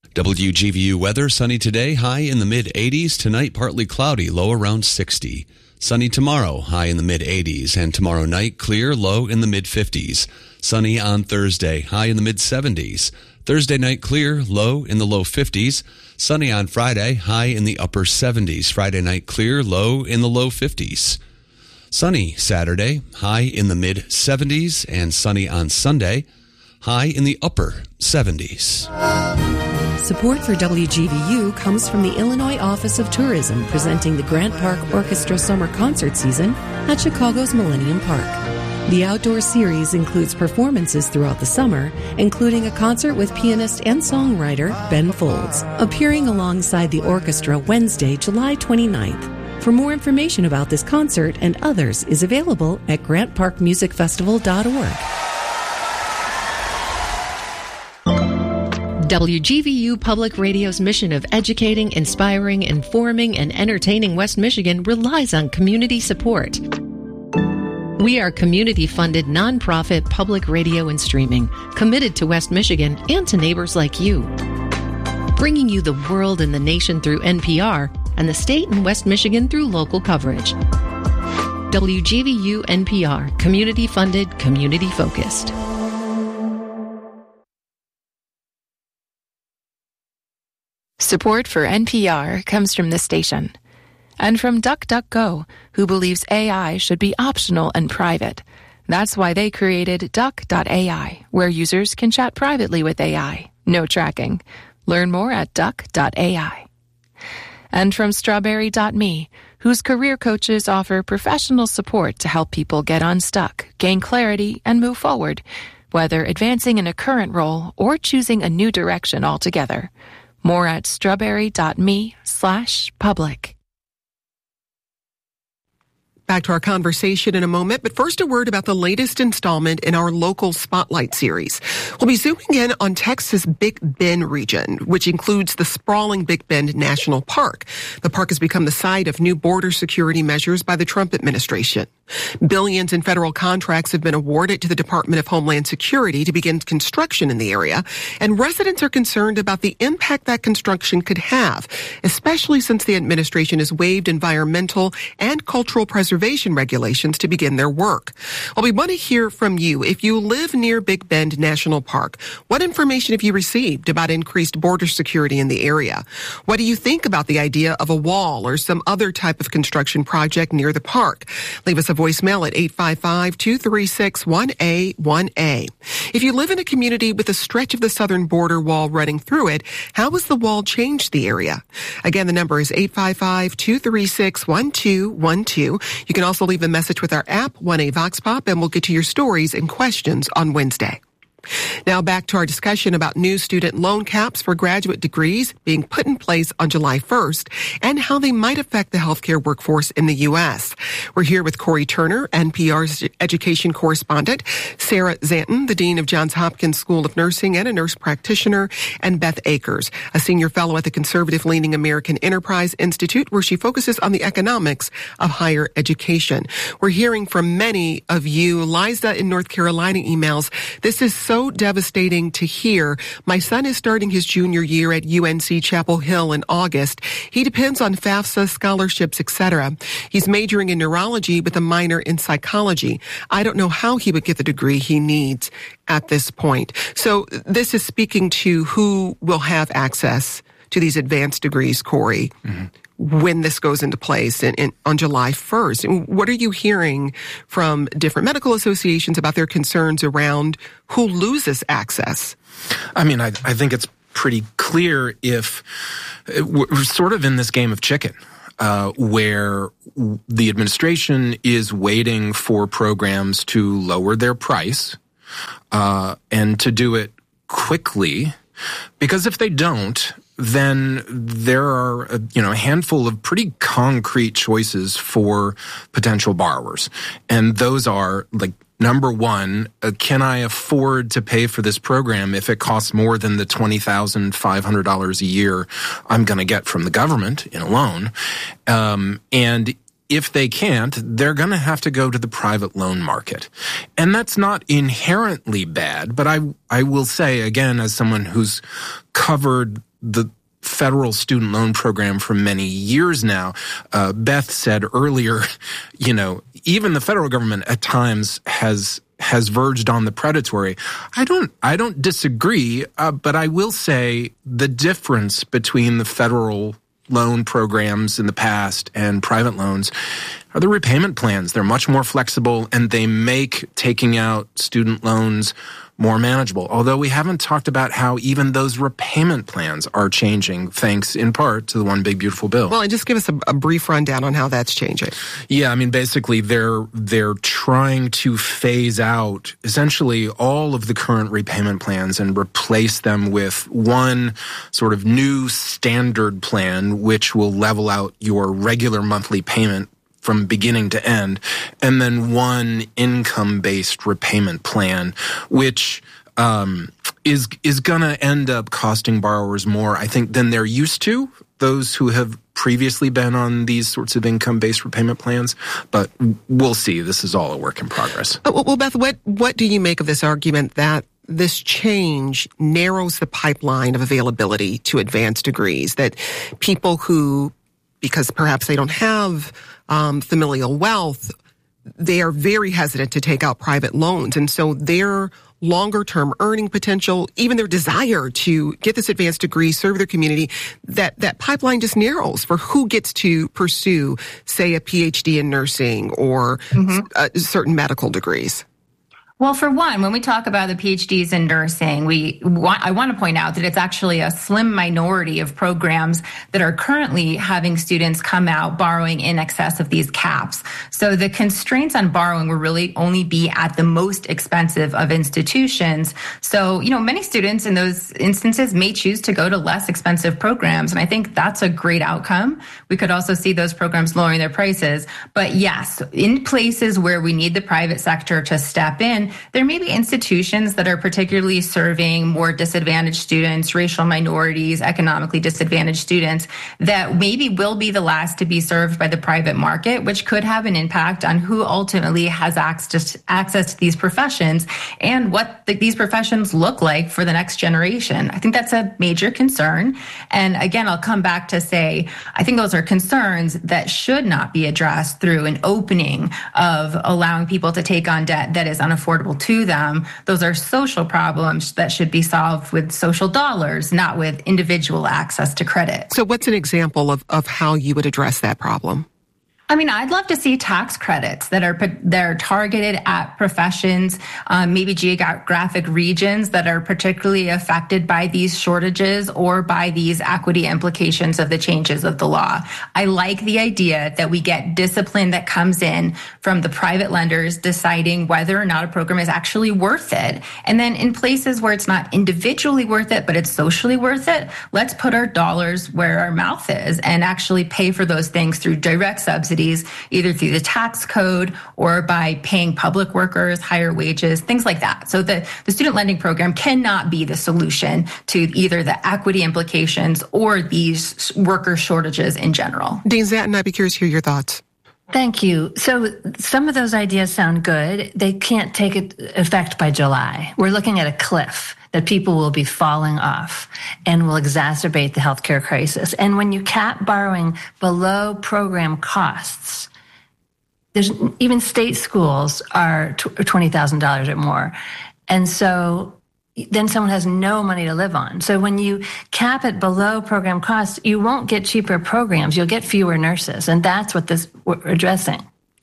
WGVU weather, sunny today, high in the mid-80s. Tonight, partly cloudy, low around 60. Sunny tomorrow, high in the mid-80s. And tomorrow night, clear, low in the mid-50s. Sunny on Thursday, high in the mid-70s. Thursday night, clear, low in the low 50s. Sunny on Friday, high in the upper 70s. Friday night, clear, low in the low 50s. Sunny Saturday, high in the mid-70s. And sunny on Sunday, high in the upper 70s. Support for WGVU comes from the Illinois Office of Tourism, presenting the Grant Park Orchestra Summer Concert Season at Chicago's Millennium Park. The outdoor series includes performances throughout the summer, including a concert with pianist and songwriter Ben Folds, appearing alongside the orchestra Wednesday, July 29th. For more information about this concert and others is available at grantparkmusicfestival.org. WGVU Public Radio's mission of educating, inspiring, informing, and entertaining West Michigan relies on community support. We are community-funded, nonprofit public radio and streaming, committed to West Michigan and to neighbors like you. Bringing you the world and the nation through NPR and the state and West Michigan through local coverage. WGVU NPR, community-funded, community-focused. Support for NPR comes from this station and from DuckDuckGo, who believes AI should be optional and private. That's why they created Duck.ai, where users can chat privately with AI. No tracking. Learn more at Duck.ai. And from Strawberry.me, whose career coaches offer professional support to help people get unstuck, gain clarity, and move forward, whether advancing in a current role or choosing a new direction altogether. More at strawberry.me/public. Back to our conversation in a moment, but first a word about the latest installment in our local spotlight series. We'll be zooming in on Texas' Big Bend region, which includes the sprawling Big Bend National Park. The park has become the site of new border security measures by the Trump administration. Billions in federal contracts have been awarded to the Department of Homeland Security to begin construction in the area, and residents are concerned about the impact that construction could have, especially since the administration has waived environmental and cultural preservation regulations to begin their work. Well, we want to hear from you. If you live near Big Bend National Park, what information have you received about increased border security in the area? What do you think about the idea of a wall or some other type of construction project near the park? Leave us a voicemail at 855-236-1A1A. If you live in a community with a stretch of the southern border wall running through it, how has the wall changed the area? Again, the number is 855-236-1212. You can also leave a message with our app, 1A Vox Pop, and we'll get to your stories and questions on Wednesday. Now back to our discussion about new student loan caps for graduate degrees being put in place on July 1st and how they might affect the healthcare workforce in the U.S. We're here with Corey Turner, NPR's education correspondent, Sarah Zanton, the Dean of Johns Hopkins School of Nursing and a nurse practitioner, and Beth Akers, a senior fellow at the conservative-leaning American Enterprise Institute, where she focuses on the economics of higher education. We're hearing from many of you. Liza in North Carolina emails, "This is so devastating to hear. My son is starting his junior year at UNC Chapel Hill in August. He depends on FAFSA scholarships, etc. He's majoring in neurology with a minor in psychology. I don't know how he would get the degree he needs at this point." So this is speaking to who will have access to these advanced degrees, Corey. Mm-hmm. When this goes into place on July 1st. What are you hearing from different medical associations about their concerns around who loses access? I mean, I think it's pretty clear if we're sort of in this game of chicken, where the administration is waiting for programs to lower their price, and to do it quickly, because if they don't, then there are a handful of pretty concrete choices for potential borrowers. And those are, like, number one, can I afford to pay for this program if it costs more than the $20,500 a year I'm going to get from the government in a loan? And if they can't, they're going to have to go to the private loan market. And that's not inherently bad, but I will say, again, as someone who's covered the federal student loan program for many years now. Beth said earlier, even the federal government at times has verged on the predatory. I don't disagree, but I will say the difference between the federal loan programs in the past and private loans are the repayment plans. They're much more flexible, and they make taking out student loans more manageable. Although we haven't talked about how even those repayment plans are changing, thanks in part to the One Big Beautiful Bill. Well, and just give us a brief rundown on how that's changing. Yeah, basically they're trying to phase out essentially all of the current repayment plans and replace them with one sort of new standard plan, which will level out your regular monthly payment from beginning to end, and then one income-based repayment plan, which is going to end up costing borrowers more, I think, than they're used to, those who have previously been on these sorts of income-based repayment plans. But we'll see. This is all a work in progress. Well, Beth, what do you make of this argument that this change narrows the pipeline of availability to advanced degrees, that people who, because perhaps they don't have familial wealth, they are very hesitant to take out private loans. And so their longer-term earning potential, even their desire to get this advanced degree, serve their community, that pipeline just narrows for who gets to pursue, say, a PhD in nursing or certain medical degrees. Well, for one, when we talk about the PhDs in nursing, I want to point out that it's actually a slim minority of programs that are currently having students come out borrowing in excess of these caps. So the constraints on borrowing will really only be at the most expensive of institutions. So, many students in those instances may choose to go to less expensive programs. And I think that's a great outcome. We could also see those programs lowering their prices. But yes, in places where we need the private sector to step in, there may be institutions that are particularly serving more disadvantaged students, racial minorities, economically disadvantaged students that maybe will be the last to be served by the private market, which could have an impact on who ultimately has access to these professions and what these professions look like for the next generation. I think that's a major concern. And again, I'll come back to say, I think those are concerns that should not be addressed through an opening of allowing people to take on debt that is unaffordable to them. Those are social problems that should be solved with social dollars, not with individual access to credit. So what's an example of how you would address that problem? I'd love to see tax credits that are targeted at professions, maybe geographic regions that are particularly affected by these shortages or by these equity implications of the changes of the law. I like the idea that we get discipline that comes in from the private lenders deciding whether or not a program is actually worth it. And then in places where it's not individually worth it, but it's socially worth it, let's put our dollars where our mouth is and actually pay for those things through direct subsidies, either through the tax code or by paying public workers higher wages, things like that. So the student lending program cannot be the solution to either the equity implications or these worker shortages in general. Dean Zatten, I'd be curious to hear your thoughts. Thank you. So some of those ideas sound good. They can't take effect by July. We're looking at a cliff that people will be falling off and will exacerbate the healthcare crisis. And when you cap borrowing below program costs, there's even state schools are $20,000 or more. And so then someone has no money to live on. So when you cap it below program costs, you won't get cheaper programs. You'll get fewer nurses. And that's what we're addressing.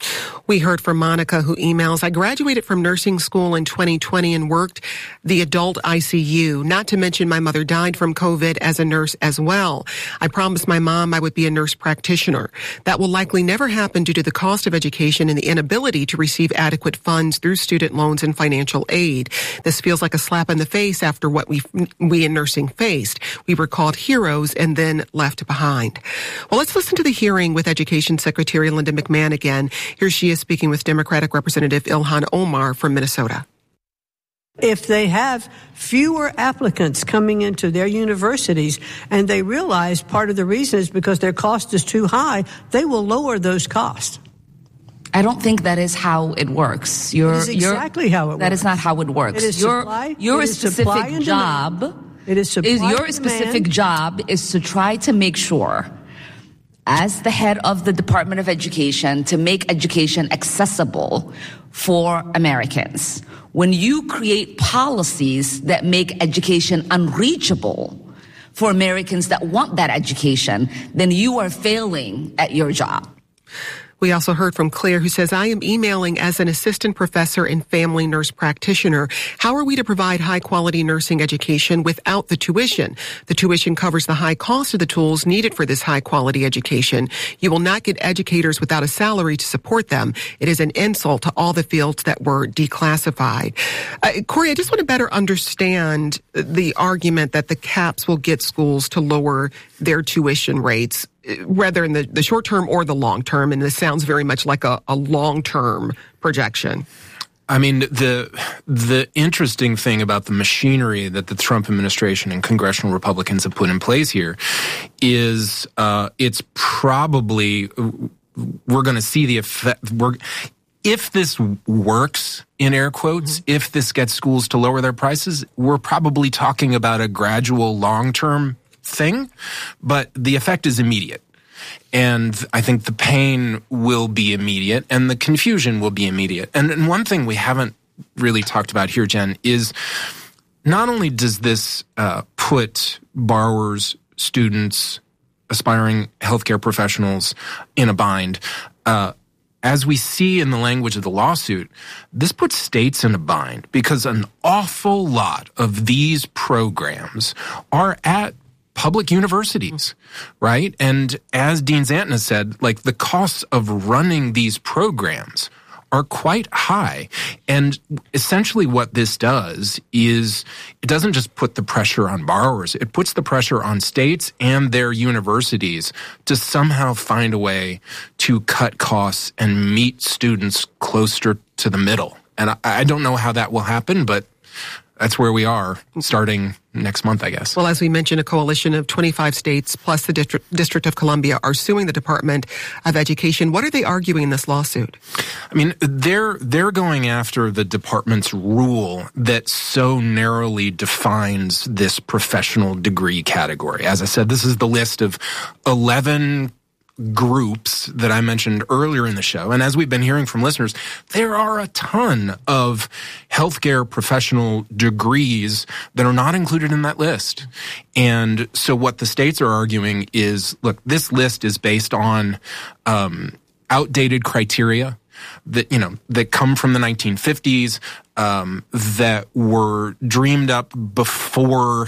We heard from Monica, who emails, I graduated from nursing school in 2020 and worked the adult ICU. Not to mention my mother died from COVID as a nurse as well. I promised my mom I would be a nurse practitioner. That will likely never happen due to the cost of education and the inability to receive adequate funds through student loans and financial aid. This feels like a slap in the face after what we in nursing faced. We were called heroes and then left behind. Well, let's listen to the hearing with Education Secretary Linda McMahon again. Here she is speaking with Democratic Representative Ilhan Omar from Minnesota. If they have fewer applicants coming into their universities and they realize part of the reason is because their cost is too high, they will lower those costs. I don't think that is how it works. That is exactly how it works. That is not how it works. It is your specific job It is your specific job is to try to make sure, as the head of the Department of Education, to make education accessible for Americans. When you create policies that make education unreachable for Americans that want that education, then you are failing at your job. We also heard from Claire, who says, I am emailing as an assistant professor and family nurse practitioner. How are we to provide high-quality nursing education without the tuition? The tuition covers the high cost of the tools needed for this high-quality education. You will not get educators without a salary to support them. It is an insult to all the fields that were declassified. Corey, I just want to better understand the argument that the caps will get schools to lower their tuition rates, whether in the short term or the long term, and this sounds very much like a long-term projection. I mean, the interesting thing about the machinery that the Trump administration and congressional Republicans have put in place here is it's probably, we're going to see the effect. If this works, in air quotes, if this gets schools to lower their prices, we're probably talking about a gradual long-term thing, but the effect is immediate. And I think the pain will be immediate and the confusion will be immediate. And one thing we haven't really talked about here, Jen, is not only does this put borrowers, students, aspiring healthcare professionals in a bind, as we see in the language of the lawsuit, this puts states in a bind because an awful lot of these programs are at public universities, right? And as Dean Zanton has said, like, the costs of running these programs are quite high. And essentially what this does is it doesn't just put the pressure on borrowers, it puts the pressure on states and their universities to somehow find a way to cut costs and meet students closer to the middle. And I don't know how that will happen, but that's where we are starting next month, I guess. Well, as we mentioned, a coalition of 25 states plus the District of Columbia are suing the Department of Education. What are they arguing in this lawsuit? I mean, they're going after the department's rule that so narrowly defines this professional degree category. As I said, this is the list of 11 groups that I mentioned earlier in the show. And as we've been hearing from listeners, there are a ton of healthcare professional degrees that are not included in that list. And so what the states are arguing is, look, this list is based on outdated criteria that come from the 1950s, that were dreamed up before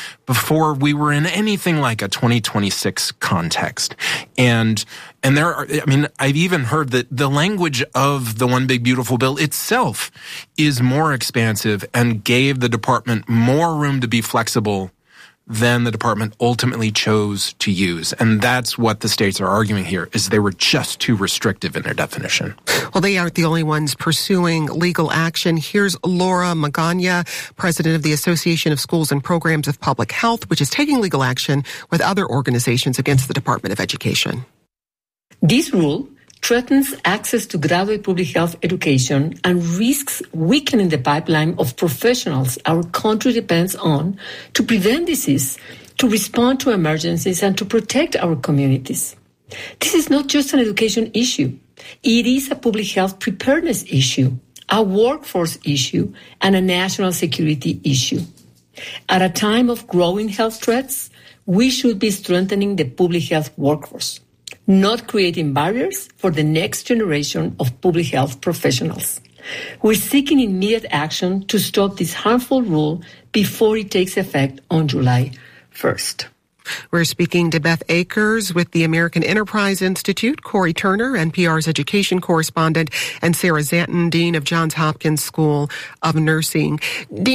we were in anything like a 2026 context. And there are, I mean, I've even heard that the language of the One Big Beautiful Bill itself is more expansive and gave the department more room to be flexible than the department ultimately chose to use. And that's what the states are arguing here, is they were just too restrictive in their definition. Well, they aren't the only ones pursuing legal action. Here's Laura Magana, president of the Association of Schools and Programs of Public Health, which is taking legal action with other organizations against the Department of Education. This rule threatens access to graduate public health education and risks weakening the pipeline of professionals our country depends on to prevent disease, to respond to emergencies, and to protect our communities. This is not just an education issue. It is a public health preparedness issue, a workforce issue, and a national security issue. At a time of growing health threats, we should be strengthening the public health workforce, not creating barriers for the next generation of public health professionals. We're seeking immediate action to stop this harmful rule before it takes effect on July 1st. We're speaking to Beth Akers with the American Enterprise Institute, Corey Turner, NPR's education correspondent, and Sarah Zanton, Dean of Johns Hopkins School of Nursing. Dean,